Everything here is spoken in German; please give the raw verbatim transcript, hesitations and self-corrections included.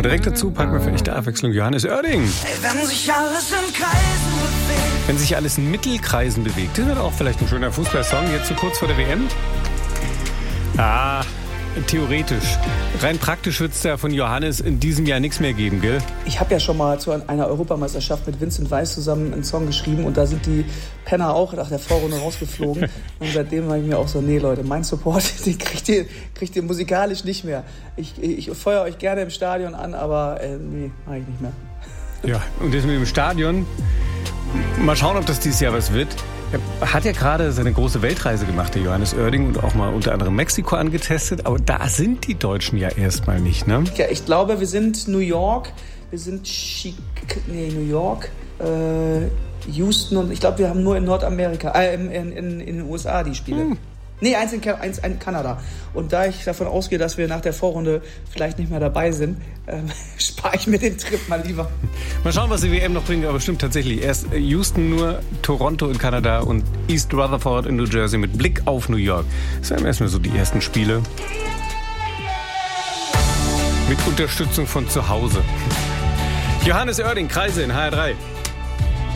Und direkt dazu packen wir für echte Abwechslung Johannes Oerding. Wenn sich alles in Kreisen bewegt. Wenn sich alles in Mittelkreisen bewegt. Das wird auch vielleicht ein schöner Fußballsong, jetzt so kurz vor der W M. Ah, theoretisch. Rein praktisch wird es da von Johannes in diesem Jahr nichts mehr geben, gell? Ich habe ja schon mal zu einer Europameisterschaft mit Vincent Weiss zusammen einen Song geschrieben und da sind die Penner auch nach der Vorrunde rausgeflogen. Und seitdem habe ich mir auch so, nee Leute, mein Support, den kriegt ihr, kriegt ihr musikalisch nicht mehr. Ich, ich feuere euch gerne im Stadion an, aber äh, nee, mache ich nicht mehr. Ja, und das mit dem Stadion, mal schauen, ob das dieses Jahr was wird. Er hat ja gerade seine große Weltreise gemacht, der Johannes Oerding, und auch mal unter anderem Mexiko angetestet. Aber da sind die Deutschen ja erstmal nicht, ne? Ja, ich glaube, wir sind New York, wir sind Chic- nee, New York, äh, Houston und ich glaube, wir haben nur in Nordamerika, äh, in, in, in den U S A die Spiele. Hm. Nee, eins in, eins in Kanada. Und da ich davon ausgehe, dass wir nach der Vorrunde vielleicht nicht mehr dabei sind, ähm, spare ich mir den Trip mal lieber. Mal schauen, was die W M noch bringt, aber stimmt tatsächlich. Erst Houston nur, Toronto in Kanada und East Rutherford in New Jersey mit Blick auf New York. Das sind erstmal so die ersten Spiele. Mit Unterstützung von zu Hause. Johannes Oerding, Kreise in H R drei.